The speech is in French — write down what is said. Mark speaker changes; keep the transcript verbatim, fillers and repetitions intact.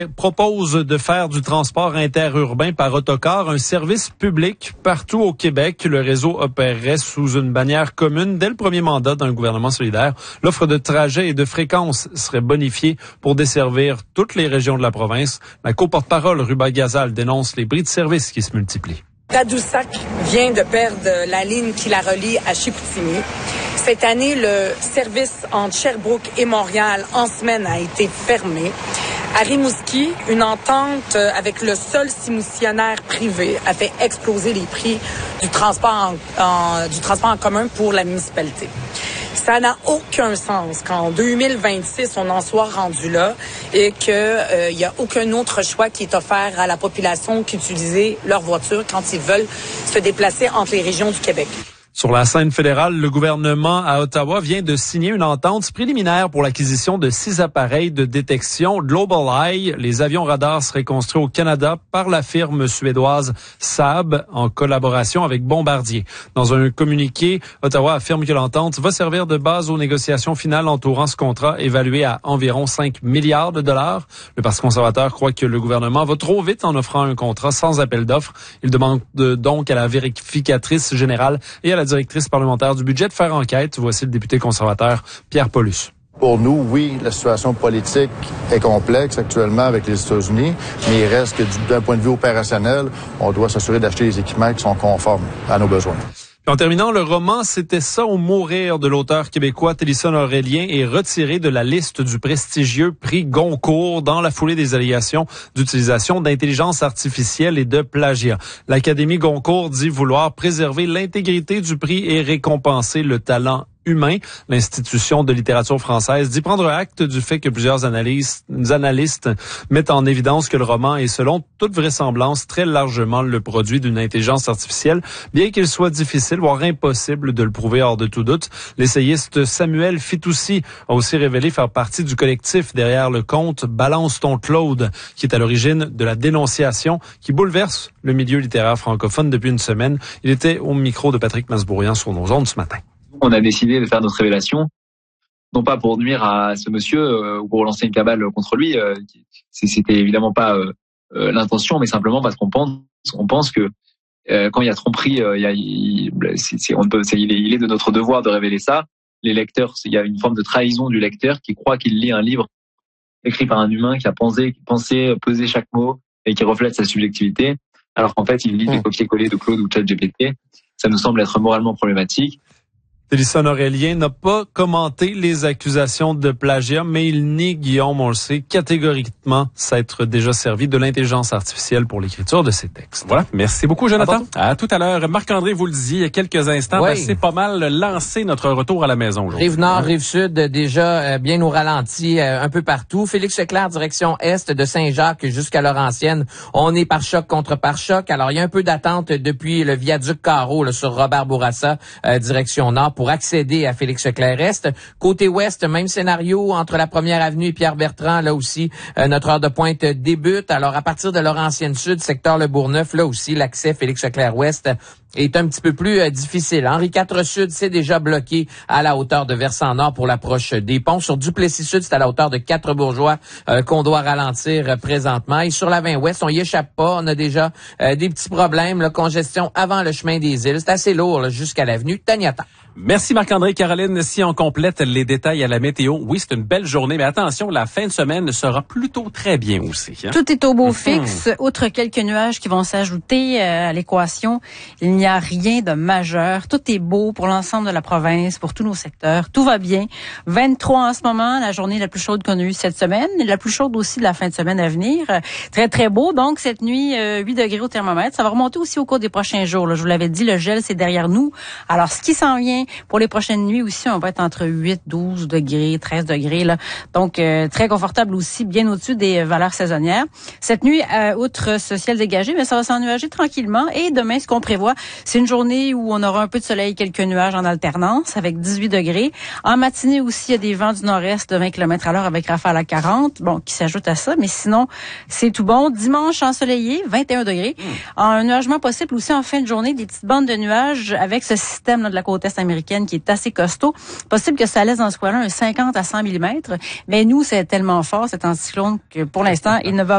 Speaker 1: propose de faire du transport interurbain par autocar un service public partout au Québec. Le réseau opérerait sous une bannière commune dès le premier mandat d'un gouvernement solidaire. L'offre de trajets et de fréquences serait bonifiée pour desservir toutes les régions de la province. La co-porte-parole Ruba Gazal dénonce les bris de service qui se multiplient.
Speaker 2: Tadoussac vient de perdre la ligne qui la relie à Chicoutimi. Cette année, le service entre Sherbrooke et Montréal en semaine a été fermé. À Rimouski, une entente avec le seul soumissionnaire privé a fait exploser les prix du transport en, en, du transport en commun pour la municipalité. Ça n'a aucun sens qu'en deux mille vingt-six, on en soit rendu là et qu'il n'y euh, a aucun autre choix qui est offert à la population qu'utiliser leur voiture quand ils veulent se déplacer entre les régions du Québec.
Speaker 1: Sur la scène fédérale, le gouvernement à Ottawa vient de signer une entente préliminaire pour l'acquisition de six appareils de détection GlobalEye. Les avions radars seraient construits au Canada par la firme suédoise Saab en collaboration avec Bombardier. Dans un communiqué, Ottawa affirme que l'entente va servir de base aux négociations finales entourant ce contrat évalué à environ cinq milliards de dollars. Le Parti conservateur croit que le gouvernement va trop vite en offrant un contrat sans appel d'offres. Il demande donc à la vérificatrice générale et à la la directrice parlementaire du budget de faire enquête. Voici le député conservateur Pierre Paulus.
Speaker 3: Pour nous, oui, la situation politique est complexe actuellement avec les États-Unis, mais il reste que d'un point de vue opérationnel, on doit s'assurer d'acheter des équipements qui sont conformes à nos besoins.
Speaker 1: En terminant, le roman « C'était ça ou mourir » de l'auteur québécois Télésphone Aurélien est retiré de la liste du prestigieux prix Goncourt dans la foulée des allégations d'utilisation d'intelligence artificielle et de plagiat. L'Académie Goncourt dit vouloir préserver l'intégrité du prix et récompenser le talent humain. L'institution de littérature française dit prendre acte du fait que plusieurs analystes, analystes mettent en évidence que le roman est, selon toute vraisemblance, très largement le produit d'une intelligence artificielle, bien qu'il soit difficile, voire impossible de le prouver hors de tout doute. L'essayiste Samuel Fitoussi a aussi révélé faire partie du collectif derrière le conte Balance ton Claude, qui est à l'origine de la dénonciation qui bouleverse le milieu littéraire francophone depuis une semaine. Il était au micro de Patrick Masbourian sur nos ondes ce matin.
Speaker 4: On a décidé de faire notre révélation, non pas pour nuire à ce monsieur euh, ou pour lancer une cabale contre lui, euh, c'était évidemment pas euh, euh, l'intention, mais simplement parce qu'on pense, on pense que euh, quand il y a tromperie, euh, il, y a, il, c'est, c'est, on peut, c'est, il, est, il est de notre devoir de révéler ça. Les lecteurs, il y a une forme de trahison du lecteur qui croit qu'il lit un livre écrit par un humain qui a pensé, pensé, pesé chaque mot et qui reflète sa subjectivité, alors qu'en fait il lit des copier-coller de Claude ou ChatGPT. Ça nous semble être moralement problématique.
Speaker 1: Télésphone Aurélien n'a pas commenté les accusations de plagiat, mais il nie, Guillaume, on le sait, catégoriquement s'être déjà servi de l'intelligence artificielle pour l'écriture de ses textes.
Speaker 5: Voilà. Merci beaucoup, Jonathan. À, à tout à l'heure. Marc-André vous le dit il y a quelques instants, oui. ben, c'est pas mal lancé notre retour à la maison aujourd'hui.
Speaker 6: Rive-Nord, Rive-Sud, déjà euh, bien au ralenti euh, un peu partout. Félix Leclerc, direction Est de Saint-Jacques jusqu'à Laurentienne. On est par choc contre par choc. Alors, il y a un peu d'attente depuis le viaduc Carreau là, sur Robert Bourassa, euh, direction Nord, pour accéder à Félix Leclerc-Est. Côté ouest, même scénario entre la Première Avenue et Pierre-Bertrand. Là aussi, euh, notre heure de pointe débute. Alors, à partir de Laurentienne-Sud, secteur Le Bourgneuf, là aussi, l'accès Félix Leclerc-Ouest est un petit peu plus euh, difficile. Henri quatre Sud, c'est déjà bloqué à la hauteur de Versant-Nord pour l'approche des ponts. Sur Duplessis-Sud, c'est à la hauteur de Quatre-Bourgeois euh, qu'on doit ralentir euh, présentement. Et sur la vingt Ouest, on y échappe pas. On a déjà euh, des petits problèmes, là, congestion avant le chemin des îles. C'est assez lourd là, jusqu'à l'avenue Taniata.
Speaker 5: Merci Marc-André. Caroline, si on complète les détails à la météo, oui, c'est une belle journée, mais attention, la fin de semaine sera plutôt très bien aussi. Hein?
Speaker 7: Tout est au beau
Speaker 5: mmh.
Speaker 7: fixe. Outre quelques nuages qui vont s'ajouter euh, à l'équation, il n'y a rien de majeur. Tout est beau pour l'ensemble de la province, pour tous nos secteurs. Tout va bien. vingt-trois en ce moment, la journée la plus chaude qu'on a eue cette semaine, et la plus chaude aussi de la fin de semaine à venir. Euh, très, très beau. Donc, cette nuit, euh, huit degrés au thermomètre. Ça va remonter aussi au cours des prochains jours. Là. Je vous l'avais dit, le gel, c'est derrière nous. Alors, ce qui s'en vient pour les prochaines nuits aussi, on va être entre huit, douze degrés, treize degrés. Là. Donc, euh, très confortable aussi, bien au-dessus des valeurs saisonnières. Cette nuit, euh, outre ce ciel dégagé, mais ça va s'ennuager tranquillement. Et demain, ce qu'on prévoit, c'est une journée où on aura un peu de soleil, quelques nuages en alternance avec dix-huit degrés. En matinée aussi, il y a des vents du nord-est de vingt kilomètres à l'heure avec rafale à quarante, bon, qui s'ajoute à ça. Mais sinon, c'est tout bon. Dimanche ensoleillé, vingt et un degrés. Mmh. Un nuagement possible aussi en fin de journée, des petites bandes de nuages avec ce système là, de la côte est américaine qui est assez costaud. Possible que ça laisse dans ce coin-là un cinquante à cent millimètres. Mais nous, c'est tellement fort, cet anticyclone, que pour l'instant, il ne va